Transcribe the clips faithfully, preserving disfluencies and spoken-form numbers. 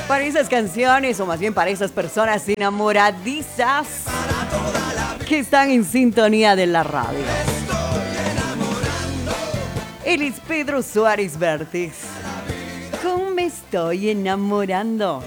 Para esas canciones, o más bien para esas personas enamoradizas que están en sintonía de la radio. Él es Pedro Suárez Vértiz. ¿Cómo me estoy enamorando?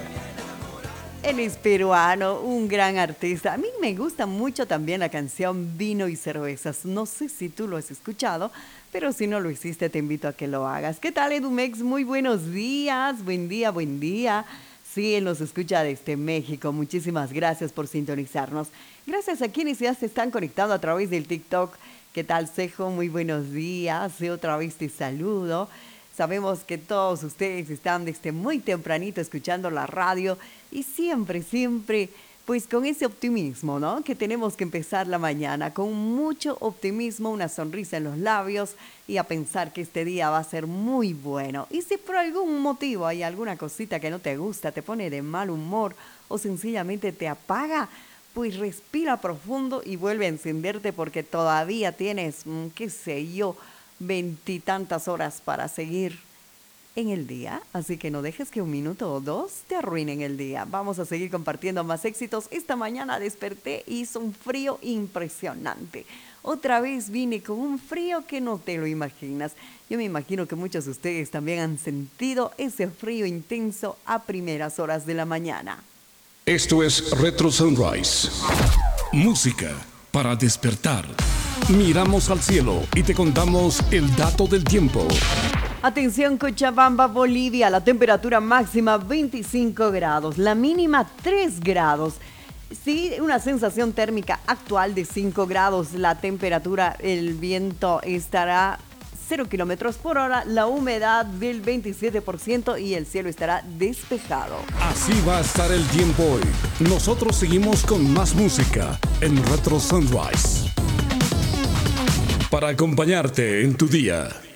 Él es peruano, un gran artista. A mí me gusta mucho también la canción Vino y Cervezas. No sé si tú lo has escuchado, pero si no lo hiciste, te invito a que lo hagas. ¿Qué tal, Edumex? Muy buenos días. Buen día, buen día. Sí, él nos escucha desde México. Muchísimas gracias por sintonizarnos. Gracias a quienes ya se están conectando a través del TikTok. ¿Qué tal, Cejo? Muy buenos días. Yo otra vez te saludo. Sabemos que todos ustedes están desde muy tempranito escuchando la radio y siempre, siempre, pues con ese optimismo, ¿no? Que tenemos que empezar la mañana con mucho optimismo, una sonrisa en los labios y a pensar que este día va a ser muy bueno. Y si por algún motivo hay alguna cosita que no te gusta, te pone de mal humor o sencillamente te apaga, pues respira profundo y vuelve a encenderte porque todavía tienes, qué sé yo, veintitantas horas para seguir en el día, así que no dejes que un minuto o dos te arruinen el día. Vamos a seguir compartiendo más éxitos. Esta mañana desperté y hizo un frío impresionante. Otra vez vine con un frío que no te lo imaginas. Yo me imagino que muchos de ustedes también han sentido ese frío intenso a primeras horas de la mañana. Esto es Retro Sunrise. Música para despertar. Miramos al cielo y te contamos el dato del tiempo. Atención, Cochabamba, Bolivia, la temperatura máxima veinticinco grados, la mínima tres grados. Sí, una sensación térmica actual de cinco grados, la temperatura, el viento estará cero kilómetros por hora, la humedad del veintisiete por ciento y el cielo estará despejado. Así va a estar el tiempo hoy. Nosotros seguimos con más música en Retro Sunrise para acompañarte en tu día.